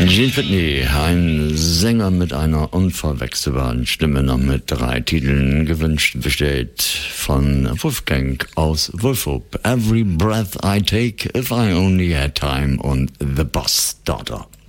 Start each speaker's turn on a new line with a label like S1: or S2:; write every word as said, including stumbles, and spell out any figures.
S1: Gene Pitney, ein Sänger mit einer unverwechselbaren Stimme, noch mit drei Titeln gewünscht, besteht von Wolfgang aus Wolfhoop. Every Breath I Take, If I Only Had Time und The Boss Daughter.